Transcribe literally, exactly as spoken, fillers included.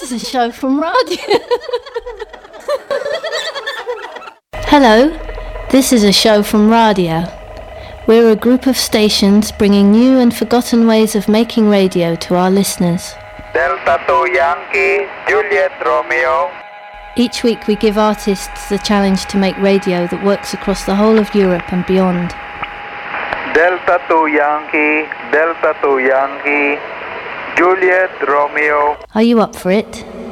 is a show from radio. Hello, this is a show from radio. We're a group of stations bringing new and forgotten ways of making radio to our listeners. Delta two Yankee, Juliet Romeo. Each week we give artists the challenge to make radio that works across the whole of Europe and beyond. Delta two Yankee, Delta two Yankee, Juliet Romeo. Are you up for it?